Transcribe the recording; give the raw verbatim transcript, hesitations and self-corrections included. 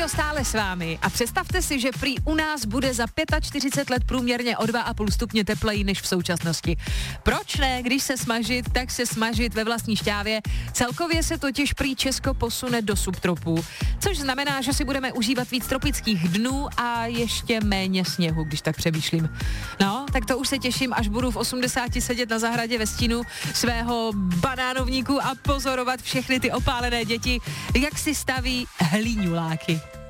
Radio stále s vámi a představte si, že prý u nás bude za čtyřicet pět let průměrně o dva a půl stupně tepleji než v současnosti. Proč ne? Když se smažit, tak se smažit ve vlastní šťávě. Celkově se totiž prý Česko posune do subtropů, což znamená, že si budeme užívat víc tropických dnů a ještě méně sněhu, když tak přemýšlím. No, tak to už se těším, až budu v osmdesáti sedět na zahradě ve stínu svého banánovníku a pozorovat všechny ty opálené děti, jak si staví hlíňuláky.